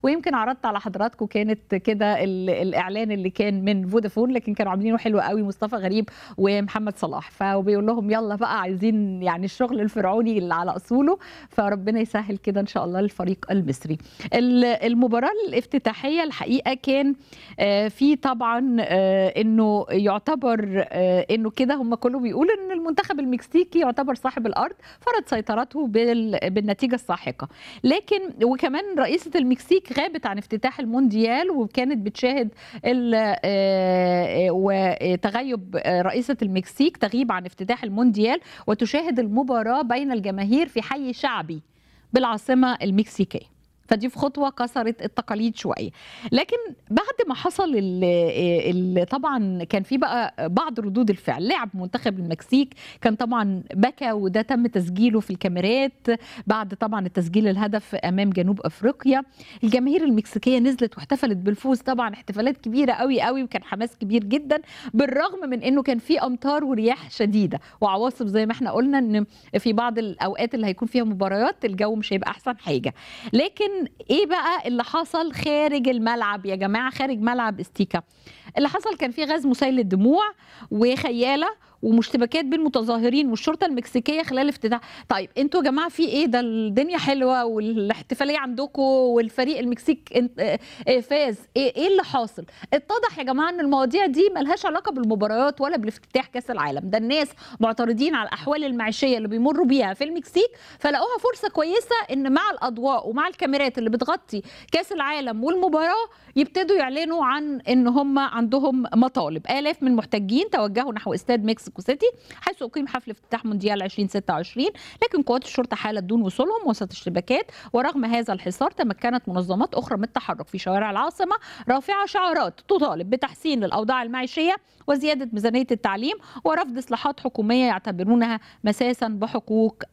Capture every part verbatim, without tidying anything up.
ويمكن عرضت على حضراتكم كانت كده ال الإعلان اللي كان من فودافون، لكن كانوا عاملينه حلو أوي مصطفى غريب ومحمد صلاح، فبيقول لهم يالّا بقى عايزين يعني الشغل الفرعوني اللي على أصوله، فربنا يسهّل كده إن شاء الله للفريق المصري. ال المباراة الافتتاحية الحقيقة كان آآ في طبعًا آآ إنه يُعتبر آآ إنه كده هم كُلّه بيقول إن المنتخب المكسيكي يُعتبر صاحب الأرض، فرض سيطرته بال بالنتيجة الساحقة. لكن وكمان رئيسة المكسيك غابت عن افتتاح المونديال وكانت بتشاهد ال آآ وتغيُّب رئيسة المكسيك تغيب عن افتتاح المونديال وتشاهد المباراة بين الجماهير في حي شعبي بالعاصمة المكسيكية. فدي في خطوة كسرت التقاليد شوية. لكن بعد ما حصل ال ال طبعًا كان في بقى بعض ردود الفعل، لاعب منتخب المكسيك كان طبعًا بكى وده تم تسجيله في الكاميرات بعد طبعًا التسجيل الهدف أمام جنوب أفريقيا. الجماهير المكسيكية نزلت واحتفلت بالفوز طبعًا احتفالات كبيرة أوي، أوي وكان حماس كبير جدًا، بالرغم من إنه كان في أمطار ورياح شديدة وعواصف زي ما إحنا قُلنا إن في بعض الأوقات اللي هيكون فيها مباريات الجو مش هيبقى أحسن حاجة. لكن إيه بقى اللي حصل خارج الملعب يا جماعة، خارج ملعب إستيكا؟ اللي حصل كان في غاز مسيل للدموع وخيالة ومشتبكات بين متظاهرين والشرطة المكسيكية خلال افتتاح. طيب أنتم يا جماعة في إيه؟ ده الدنيا حلوة والاحتفالية عندكم والفريق المكسيك انت آآ فاز، إيه إيه اللي حاصل؟ اتضح يا جماعة إن المواضيع دي ما لهاش علاقة بالمباريات ولا بالافتتاح كأس العالم، ده الناس معترضين على الأحوال المعيشية اللي بيمروا بيها في المكسيك، فلقوها فرصة كويسة إن مع الأضواء ومع الكاميرات اللي بتغطي كأس العالم والمباراة يبتدوا يعلنوا عن إن هم عندهم مطالب. آلاف من المحتجين توجهوا نحو استاد مكسيكو سيتي حيث أقيم حفل افتتاح مونديال ألفين وستة وعشرين، لكن قوات الشرطة حالت دون وصولهم وسط اشتباكات، ورغم هذا الحصار تمكنت منظمات أخرى من التحرك في شوارع العاصمة رافعة شعارات تطالب بتحسين الأوضاع المعيشية وزيادة ميزانية التعليم ورفض إصلاحات حكومية يعتبرونها مساسا بحقوق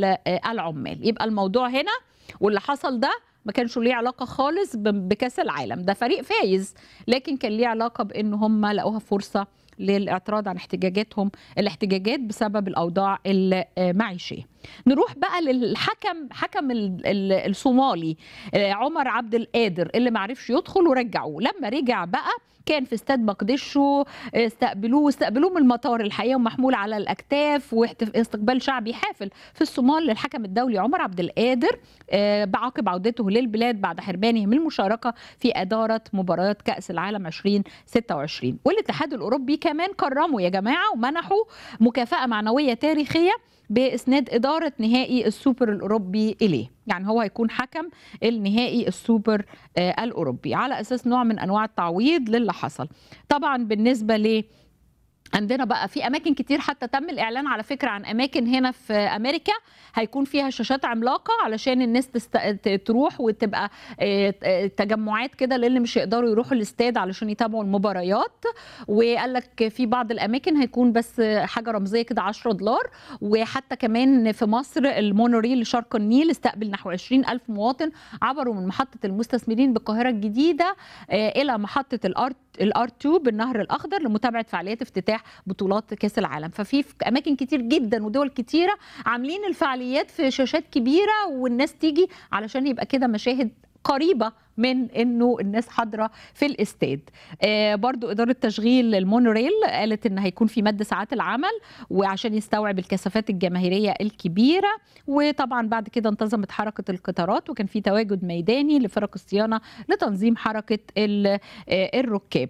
العمال. يبقى الموضوع هنا واللي حصل ده ما كانش ليه علاقة خالص بكأس العالم، ده فريق فايز، لكن كان ليه علاقة بإن هم لقوها فرصة للاعتراض عن احتجاجاتهم الاحتجاجات بسبب الأوضاع المعيشية. نروح بقى للحكم حكم الصومالي عمر عبد القادر اللي ما عرفش يدخل ورجعوه. لما رجع بقى كان في استاد مقدشو استقبلوه واستقبلوه من المطار الحقيقه ومحمول على الاكتاف واستقبال شعبي حافل في الصومال للحكم الدولي عمر عبد القادر بعقب عودته للبلاد بعد حرمانه من المشاركه في اداره مباريات كاس العالم ألفين وستة وعشرين. والاتحاد الاوروبي كمان كرمه يا جماعه ومنحوا مكافاه معنويه تاريخيه بإسناد إدارة نهائي السوبر الأوروبي إليه. يعني هو هيكون حكم النهائي السوبر آه الأوروبي على أساس نوع من أنواع التعويض للي حصل. طبعا بالنسبة ل عندنا بقى في اماكن كتير حتى تم الاعلان على فكره عن اماكن هنا في امريكا هيكون فيها شاشات عملاقه علشان الناس تست... تروح وتبقى تجمعات كده للي مش يقدروا يروحوا الاستاد علشان يتابعوا المباريات. وقال لك في بعض الاماكن هيكون بس حاجه رمزيه كده عشرة دولار. وحتى كمان في مصر المونوريل شرق النيل استقبل نحو عشرين ألف مواطن عبروا من محطه المستثمرين بالقاهره الجديده الى محطه الارت الار اتنين بالنهر الاخضر لمتابعه فعاليات افتتاح بطولات كاس العالم. ففي في اماكن كتير جدا ودول كتيره عاملين الفعاليات في شاشات كبيره والناس تيجي علشان يبقى كده مشاهد قريبه من انه الناس حاضره في الاستاد. آه برضو اداره تشغيل المونوريل قالت ان هيكون في مد ساعات العمل وعشان يستوعب الكثافات الجماهيريه الكبيره. وطبعا بعد كده انتظمت حركه القطارات وكان في تواجد ميداني لفرق الصيانه لتنظيم حركه آه الركاب.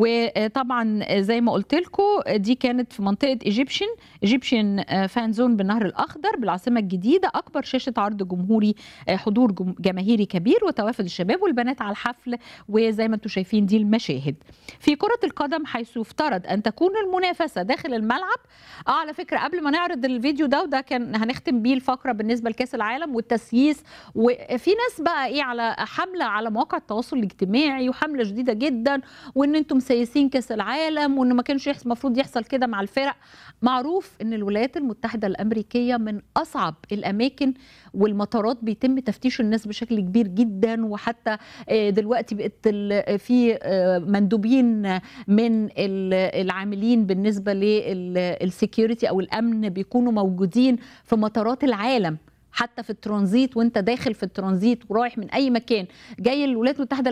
وطبعا زي ما قلت لكم دي كانت في منطقه ايجيبشن ايجيبشن فان زون بالنهر الاخضر بالعاصمه الجديده، اكبر شاشه عرض جمهوري حضور جماهيري كبير وتوافد الشباب البنات على الحفل. وزي ما انتم شايفين دي المشاهد. في كرة القدم حيث يفترض أن تكون المنافسة داخل الملعب. اه على فكرة قبل ما نعرض الفيديو ده وده كان هنختم بيه الفقرة بالنسبة لكأس العالم والتسييس. وفي ناس بقى ايه على حملة على مواقع التواصل الاجتماعي وحملة شديدة جدا وان انتم مسيسين كأس العالم وان ما كانش المفروض يحصل كده مع الفرق. معروف ان الولايات المتحدة الأمريكية من أصعب الأماكن والمطارات بيتم تفتيش الناس بشكل كبير جدا. وحتى دلوقتي بقت في مندوبين من العاملين بالنسبه للسكيورتي او الامن بيكونوا موجودين في مطارات العالم حتى في الترانزيت وانت داخل في الترانزيت ورايح من اي مكان جاي الولايات المتحده